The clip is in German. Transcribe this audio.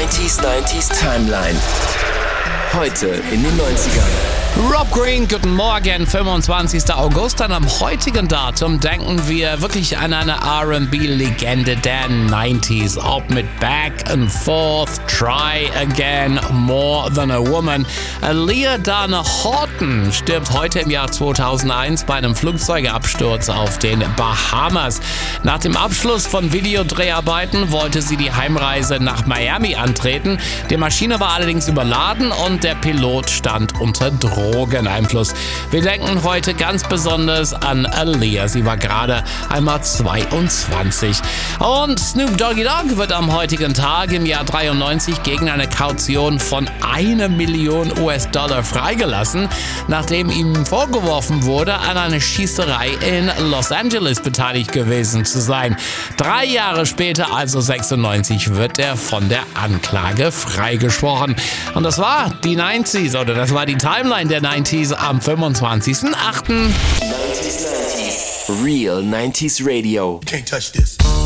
90s Timeline. Heute in den 90ern. Rob Green, guten Morgen, 25. August. An am heutigen Datum denken wir wirklich an eine R&B-Legende der 90s. Ob mit Back and Forth, Try Again, More Than a Woman. Aaliyah Dana Horton stirbt heute im Jahr 2001 bei einem Flugzeugabsturz auf den Bahamas. Nach dem Abschluss von Videodreharbeiten wollte sie die Heimreise nach Miami antreten. Die Maschine war allerdings überladen und der Pilot stand unter Drogeneinfluss. Wir denken heute ganz besonders an Aaliyah. Sie war gerade einmal 22. Und Snoop Doggy Dogg wird am heutigen Tag im Jahr 93 gegen eine Kaution von 1 Million US-Dollar freigelassen, nachdem ihm vorgeworfen wurde, an einer Schießerei in Los Angeles beteiligt gewesen zu sein. 3 Jahre später, also 96, wird er von der Anklage freigesprochen. Und das war die 90s, oder das war die Timeline der 90s am 25.08. 90s. Real 90s Radio. Can't touch this.